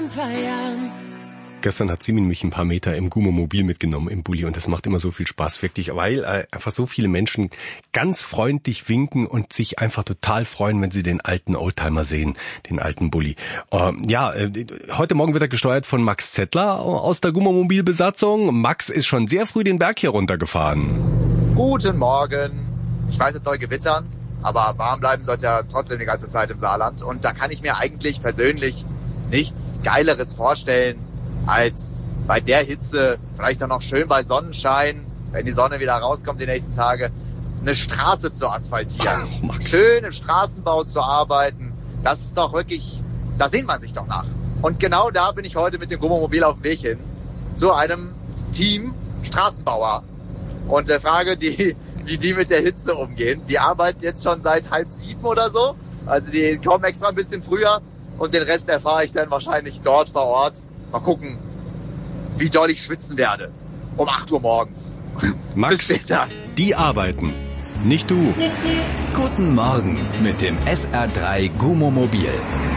Gestern hat Simin mich ein paar Meter im Gummomobil mitgenommen, im Bulli, und das macht immer so viel Spaß, wirklich, weil einfach so viele Menschen ganz freundlich winken und sich einfach total freuen, wenn sie den alten Oldtimer sehen, den alten Bulli. Heute Morgen wird er gesteuert von Max Zettler aus der Gummomobilbesatzung. Max ist schon sehr früh den Berg hier runtergefahren. Guten Morgen. Ich weiß, es soll gewittern, aber warm bleiben soll es ja trotzdem die ganze Zeit im Saarland. Und da kann ich mir eigentlich persönlich nichts Geileres vorstellen, als bei der Hitze, vielleicht auch noch schön bei Sonnenschein, wenn die Sonne wieder rauskommt die nächsten Tage, eine Straße zu asphaltieren. Schön im Straßenbau zu arbeiten. Das ist doch wirklich, da sehnt man sich doch nach. Und genau da bin ich heute mit dem Gummomobil auf dem Weg hin, zu einem Team Straßenbauer. Und frage die, wie die mit der Hitze umgehen. Die arbeiten jetzt schon seit 6:30 oder so. Also die kommen extra ein bisschen früher und den Rest erfahre ich dann wahrscheinlich dort vor Ort. Mal gucken, wie doll ich schwitzen werde. Um 8 Uhr morgens. Max, bis später. Die arbeiten, nicht du. Guten Morgen mit dem SR3 Gummomobil.